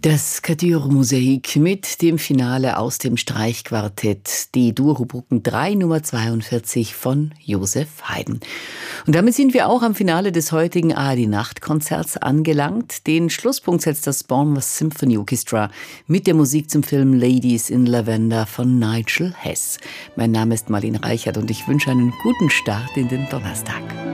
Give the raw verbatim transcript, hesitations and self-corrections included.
Das Kadür-Mosaik mit dem Finale aus dem Streichquartett D-Dur Oboken drei Nummer zweiundvierzig von Joseph Haydn. Und damit sind wir auch am Finale des heutigen A R D-Nachtkonzerts angelangt. Den Schlusspunkt setzt das Bournemouth Symphony Orchestra mit der Musik zum Film Ladies in Lavender von Nigel Hess. Mein Name ist Marlene Reichert und ich wünsche einen guten Start in den Donnerstag.